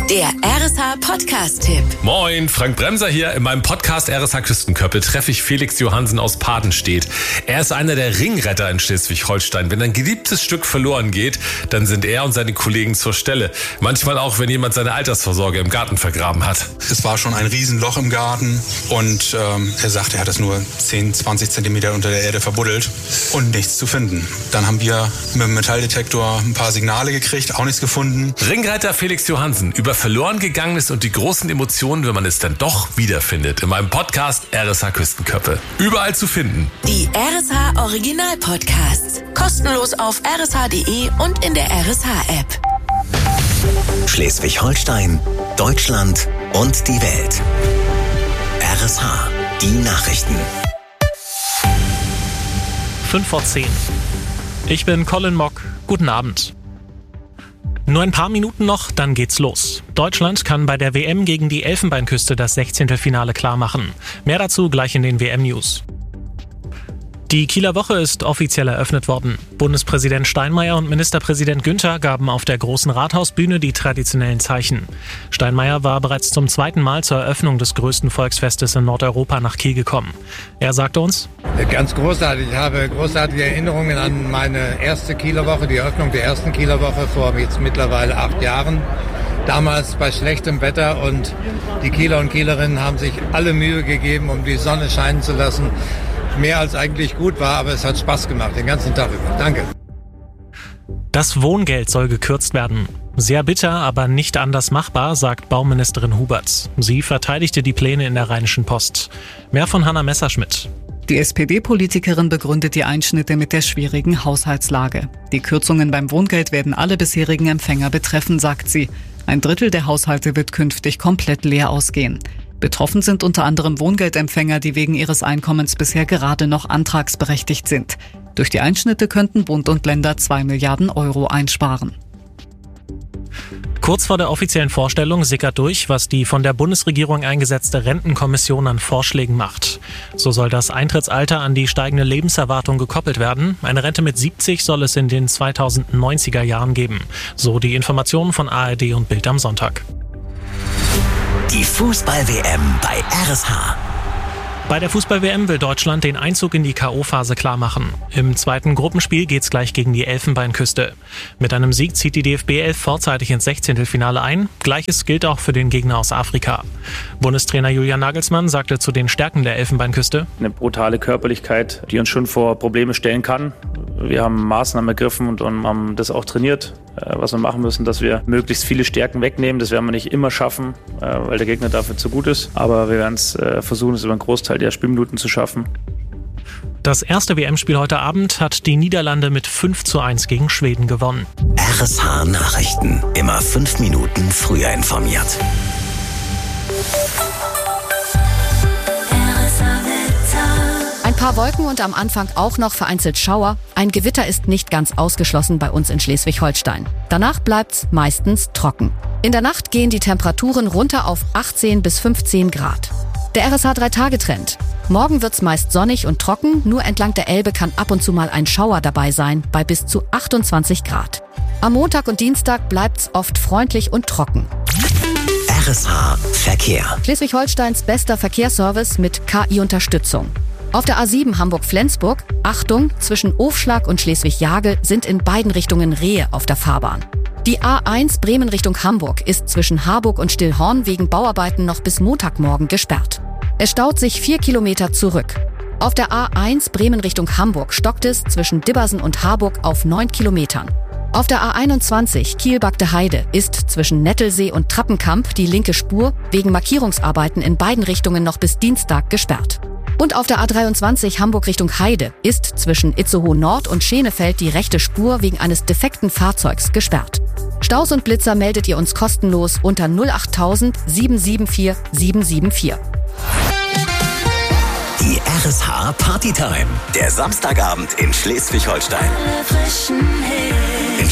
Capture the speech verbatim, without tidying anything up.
Der R S H-Podcast-Tipp. Moin, Frank Bremser hier. In meinem Podcast R S H Küstenköppe treffe ich Felix Johansen aus Padenstedt. Er ist einer der Ringretter in Schleswig-Holstein. Wenn ein geliebtes Stück verloren geht, dann sind er und seine Kollegen zur Stelle. Manchmal auch, wenn jemand seine Altersvorsorge im Garten vergraben hat. Es war schon ein Riesenloch im Garten und ähm, er sagt, er hat es nur zehn, zwanzig Zentimeter unter der Erde verbuddelt und nichts zu finden. Dann haben wir mit dem Metalldetektor ein paar Signale gekriegt, auch nichts gefunden. Ringretter Felix Johansen über verloren gegangenes und die großen Emotionen, wenn man es dann doch wiederfindet. In meinem Podcast R S H Küstenköppe. Überall zu finden. Die R S H Original Podcasts. Kostenlos auf r s h punkt d e und in der R S H App. Schleswig-Holstein, Deutschland und die Welt. R S H, die Nachrichten. fünf vor zehn. Ich bin Colin Mock. Guten Abend. Nur ein paar Minuten noch, dann geht's los. Deutschland kann bei der W M gegen die Elfenbeinküste das Sechzehntelfinale klarmachen. Mehr dazu gleich in den W M-News. Die Kieler Woche ist offiziell eröffnet worden. Bundespräsident Steinmeier und Ministerpräsident Günther gaben auf der großen Rathausbühne die traditionellen Zeichen. Steinmeier war bereits zum zweiten Mal zur Eröffnung des größten Volksfestes in Nordeuropa nach Kiel gekommen. Er sagte uns: Ganz großartig. Ich habe großartige Erinnerungen an meine erste Kieler Woche, die Eröffnung der ersten Kieler Woche vor jetzt mittlerweile acht Jahren. Damals bei schlechtem Wetter und die Kieler und Kielerinnen haben sich alle Mühe gegeben, um die Sonne scheinen zu lassen. Mehr als eigentlich gut war, aber es hat Spaß gemacht, den ganzen Tag über. Danke. Das Wohngeld soll gekürzt werden. Sehr bitter, aber nicht anders machbar, sagt Bauministerin Huberts. Sie verteidigte die Pläne in der Rheinischen Post. Mehr von Hanna Messerschmidt. Die S P D-Politikerin begründet die Einschnitte mit der schwierigen Haushaltslage. Die Kürzungen beim Wohngeld werden alle bisherigen Empfänger betreffen, sagt sie. Ein Drittel der Haushalte wird künftig komplett leer ausgehen. Betroffen sind unter anderem Wohngeldempfänger, die wegen ihres Einkommens bisher gerade noch antragsberechtigt sind. Durch die Einschnitte könnten Bund und Länder zwei Milliarden Euro einsparen. Kurz vor der offiziellen Vorstellung sickert durch, was die von der Bundesregierung eingesetzte Rentenkommission an Vorschlägen macht. So soll das Eintrittsalter an die steigende Lebenserwartung gekoppelt werden. Eine Rente mit siebzig soll es in den zweitausendneunziger Jahren geben. So die Informationen von A R D und Bild am Sonntag. Die Fußball-W M bei R S H. Bei der Fußball-W M will Deutschland den Einzug in die K O-Phase klarmachen. Im zweiten Gruppenspiel geht's gleich gegen die Elfenbeinküste. Mit einem Sieg zieht die D F B elf vorzeitig ins Sechzehntelfinale ein. Gleiches gilt auch für den Gegner aus Afrika. Bundestrainer Julian Nagelsmann sagte zu den Stärken der Elfenbeinküste: Eine brutale Körperlichkeit, die uns schon vor Probleme stellen kann. Wir haben Maßnahmen ergriffen und haben das auch trainiert, was wir machen müssen, dass wir möglichst viele Stärken wegnehmen. Das werden wir nicht immer schaffen, weil der Gegner dafür zu gut ist. Aber wir werden es versuchen, es über einen Großteil der Spielminuten zu schaffen. Das erste W M-Spiel heute Abend hat die Niederlande mit fünf zu eins gegen Schweden gewonnen. R S H Nachrichten. Immer fünf Minuten früher informiert. Ein paar Wolken und am Anfang auch noch vereinzelt Schauer. Ein Gewitter ist nicht ganz ausgeschlossen bei uns in Schleswig-Holstein. Danach bleibt's meistens trocken. In der Nacht gehen die Temperaturen runter auf achtzehn bis fünfzehn Grad. Der R S H drei Tage Trend. Morgen wird's meist sonnig und trocken, nur entlang der Elbe kann ab und zu mal ein Schauer dabei sein, bei bis zu achtundzwanzig Grad. Am Montag und Dienstag bleibt's oft freundlich und trocken. R S H Verkehr. Schleswig-Holsteins bester Verkehrsservice mit K I-Unterstützung. Auf der A sieben Hamburg-Flensburg, Achtung, zwischen Ofschlag und Schleswig-Jagel sind in beiden Richtungen Rehe auf der Fahrbahn. Die A eins Bremen Richtung Hamburg ist zwischen Harburg und Stillhorn wegen Bauarbeiten noch bis Montagmorgen gesperrt. Es staut sich vier Kilometer zurück. Auf der A eins Bremen Richtung Hamburg stockt es zwischen Dibbersen und Harburg auf neun Kilometern. Auf der A einundzwanzig Kiel-Bagde Heide ist zwischen Nettelsee und Trappenkamp die linke Spur wegen Markierungsarbeiten in beiden Richtungen noch bis Dienstag gesperrt. Und auf der A dreiundzwanzig Hamburg Richtung Heide ist zwischen Itzehoe Nord und Schenefeld die rechte Spur wegen eines defekten Fahrzeugs gesperrt. Staus und Blitzer meldet ihr uns kostenlos unter null acht null null sieben sieben vier sieben sieben vier. Die R S H Partytime. Der Samstagabend in Schleswig-Holstein. Alle frischen Hits.